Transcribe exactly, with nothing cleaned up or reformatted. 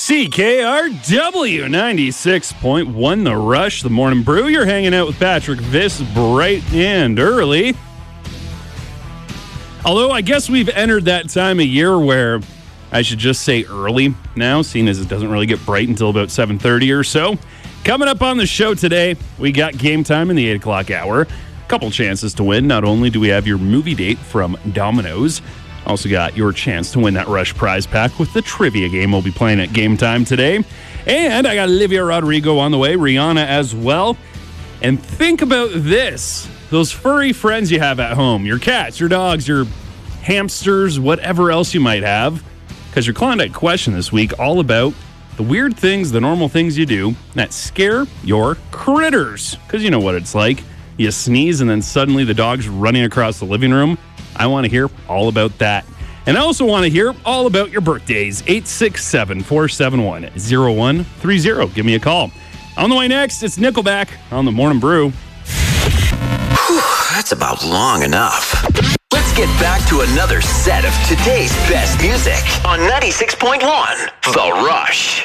C K R W ninety-six point one The Rush, the Morning Brew. You're hanging out with Patrick this bright and early. Although I guess we've entered that time of year where I should just say early now, seeing as it doesn't really get bright until about seven thirty or so. Coming up on the show today, we got game time in the eight o'clock hour. A couple chances to win. Not only do we have your movie date from Domino's, also got your chance to win that Rush prize pack with the trivia game we'll be playing at game time today. And I got Olivia Rodrigo on the way, Rihanna as well. And think about this. Those furry friends you have at home, your cats, your dogs, your hamsters, whatever else you might have. Because your Klondike question this week all about the weird things, the normal things you do that scare your critters. Because you know what it's like. You sneeze and then suddenly the dog's running across the living room. I want to hear all about that. And I also want to hear all about your birthdays. eight six seven, four seven one, zero one three zero. Give me a call. On the way next, it's Nickelback on the Morning Brew. Whew, that's about long enough. Let's get back to another set of today's best music on ninety-six point one The Rush.